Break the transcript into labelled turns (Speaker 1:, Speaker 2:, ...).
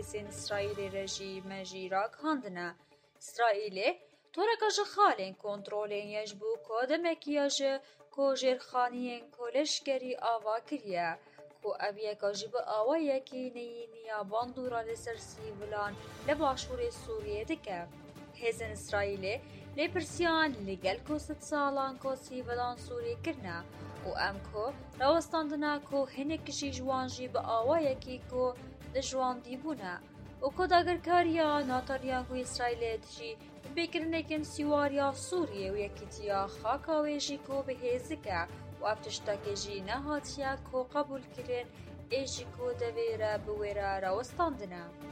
Speaker 1: سین اسرائیل رژیم جیراک هندنه اسرائیل تورک جه خالین کنترولین یجبو کدمکی جه کو جرخانیین کلشگری آوا کریه کو اویکا جب آوا یکی نیا باندورا لسر سیولان لباشور سوریه دکه هزن اسرائیل لپرسیان لگل کو ست سالان کو سیولان سوریه کرنه و ام کو راوستاندنا کو هنک جی جوانجی با آوا یکی کو دجوان دیبونه و کو داگرکاریا ناتالیا کو اسرائیل دجی بکرنکن سیواریا سوریه و یکیتیا خاکاویجی کو بهزکه و افتشتاکی جی نهاتیا کو قبول کرن ایجی کو دویره بویره راوستاندنه